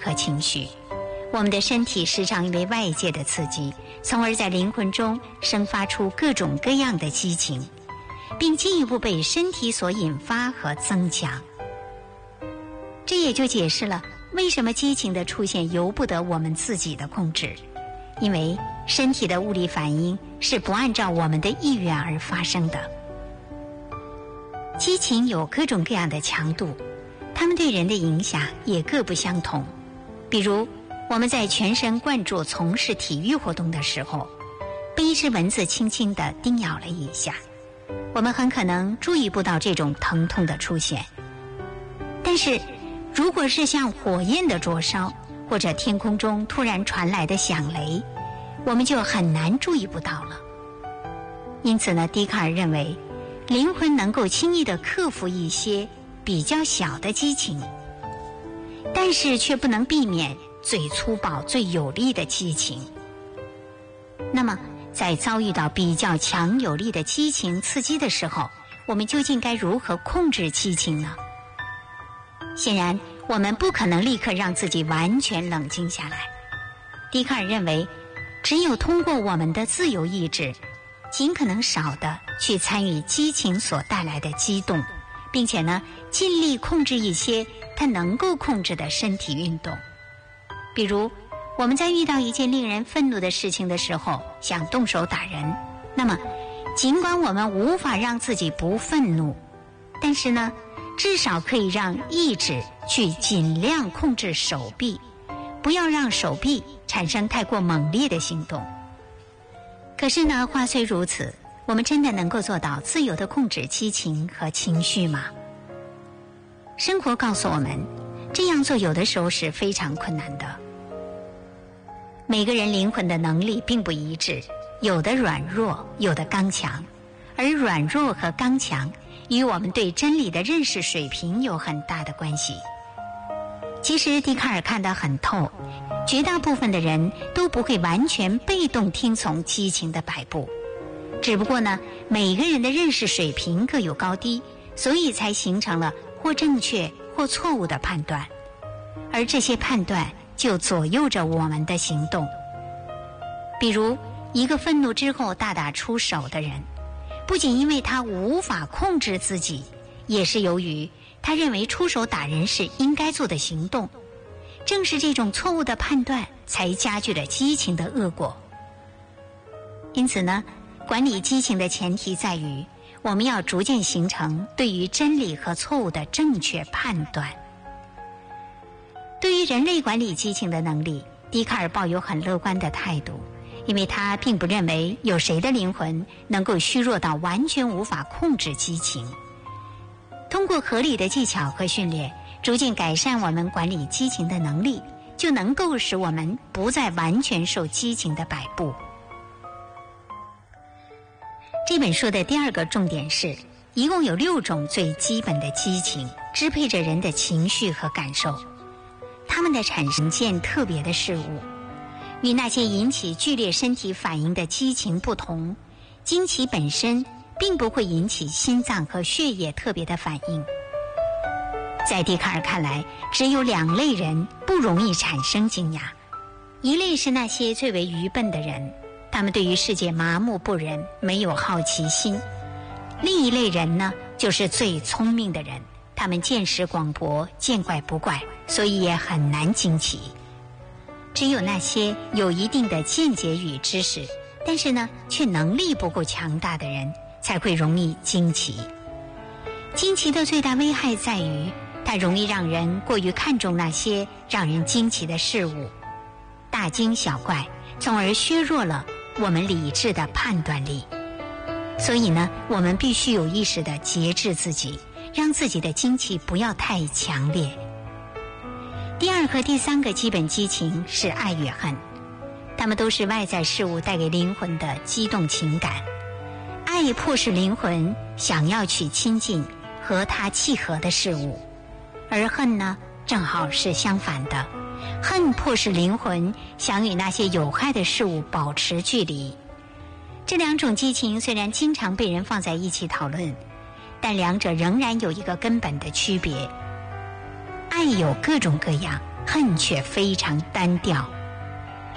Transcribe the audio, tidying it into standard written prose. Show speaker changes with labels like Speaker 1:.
Speaker 1: 和情绪。我们的身体时常因为外界的刺激，从而在灵魂中生发出各种各样的激情，并进一步被身体所引发和增强。这也就解释了为什么激情的出现由不得我们自己的控制，因为身体的物理反应是不按照我们的意愿而发生的。激情有各种各样的强度，它们对人的影响也各不相同。比如我们在全神贯注从事体育活动的时候，被一只蚊子轻轻地叮咬了一下，我们很可能注意不到这种疼痛的出现。但是如果是像火焰的灼烧，或者天空中突然传来的响雷，我们就很难注意不到了。因此呢，笛卡尔认为灵魂能够轻易地克服一些比较小的激情，但是却不能避免最粗暴最有力的激情。那么在遭遇到比较强有力的激情刺激的时候，我们究竟该如何控制激情呢？显然我们不可能立刻让自己完全冷静下来。笛卡尔认为只有通过我们的自由意志，尽可能少的去参与激情所带来的激动，并且呢尽力控制一些他能够控制的身体运动。比如我们在遇到一件令人愤怒的事情的时候，想动手打人，那么尽管我们无法让自己不愤怒，但是呢至少可以让意志去尽量控制手臂，不要让手臂产生太过猛烈的行动。可是呢，话虽如此，我们真的能够做到自由地控制激情和情绪吗？生活告诉我们，这样做有的时候是非常困难的。每个人灵魂的能力并不一致，有的软弱，有的刚强，而软弱和刚强与我们对真理的认识水平有很大的关系。其实笛卡尔看得很透，绝大部分的人都不会完全被动听从激情的摆布，只不过呢，每个人的认识水平各有高低，所以才形成了或正确或错误的判断，而这些判断就左右着我们的行动。比如一个愤怒之后大打出手的人，不仅因为他无法控制自己，也是由于他认为出手打人是应该做的行动。正是这种错误的判断才加剧了激情的恶果。因此呢，管理激情的前提在于我们要逐渐形成对于真理和错误的正确判断。对于人类管理激情的能力，笛卡尔抱有很乐观的态度，因为他并不认为有谁的灵魂能够虚弱到完全无法控制激情。通过合理的技巧和训练，逐渐改善我们管理激情的能力，就能够使我们不再完全受激情的摆布。这本书的第二个重点是，一共有6种最基本的激情，支配着人的情绪和感受。它们的产生件特别的事物，与那些引起剧烈身体反应的激情不同，惊奇本身并不会引起心脏和血液特别的反应。在笛卡尔看来，只有2类人不容易产生惊讶。一类是那些最为愚笨的人，他们对于世界麻木不仁，没有好奇心。另一类人呢，就是最聪明的人，他们见识广博，见怪不怪，所以也很难惊奇。只有那些有一定的见解与知识，但是呢，却能力不够强大的人，才会容易惊奇。惊奇的最大危害在于，它容易让人过于看重那些让人惊奇的事物，大惊小怪，从而削弱了我们理智的判断力。所以呢，我们必须有意识地节制自己，让自己的惊奇不要太强烈。第2和第3个基本激情是爱与恨，它们都是外在事物带给灵魂的激动情感。爱迫使灵魂想要去亲近和它契合的事物，而恨呢，正好是相反的，恨迫使灵魂想与那些有害的事物保持距离。这2种激情虽然经常被人放在一起讨论，但两者仍然有一个根本的区别。爱有各种各样， 恨却非常单调，